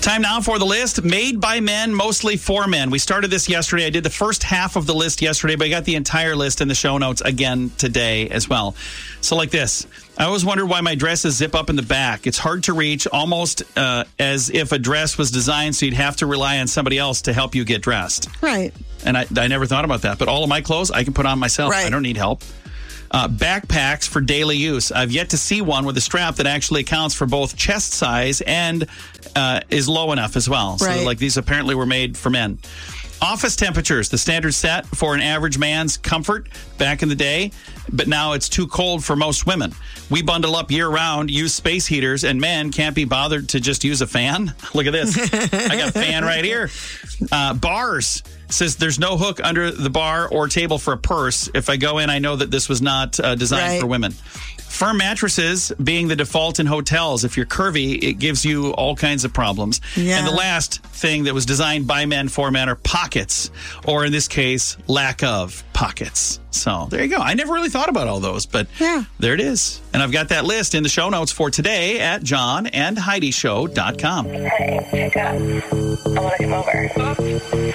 Time now for the list made by men, mostly for men. We started this yesterday. I did the first half of the list yesterday, but I got the entire list in the show notes again today as well. So like this, I always wondered why my dresses zip up in the back. It's hard to reach, almost as if a dress was designed so you'd have to rely on somebody else to help you get dressed. Right. And I never thought about that, but all of my clothes I can put on myself. Right. I don't need help. Backpacks for daily use. I've yet to see one with a strap that actually accounts for both chest size and is low enough as well. So Right. like these apparently were made for men. Office temperatures, the standard set for an average man's comfort back in the day, but now it's too cold for most women. We bundle up year-round, use space heaters, and men can't be bothered to just use a fan. Look at this. I got a fan right here. Bars. Says there's no hook under the bar or table for a purse. If I go in, I know that this was not designed for women. Firm mattresses being the default in hotels. If you're curvy, it gives you all kinds of problems. Yeah. And the last thing that was designed by men for men are pockets, or in this case, lack of pockets. So there you go. I never really thought about all those, but there it is. And I've got that list in the show notes for today at johnandheidishow.com. Hey, pick up. I want to come over.